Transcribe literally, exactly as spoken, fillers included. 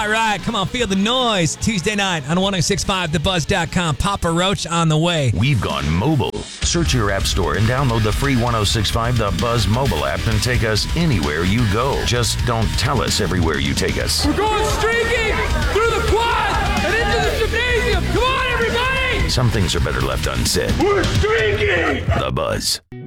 Right, right. Come on, feel the noise. Tuesday night on ten sixty-five the buzz dot com. Papa Roach on the way. We've gone mobile. Search your app store and download the free ten sixty-five The Buzz mobile app and take us anywhere you go. Just don't tell us everywhere you take us. We're going streaking through the quad and into the gymnasium. Come on, everybody! Some things are better left unsaid. We're streaking! The Buzz.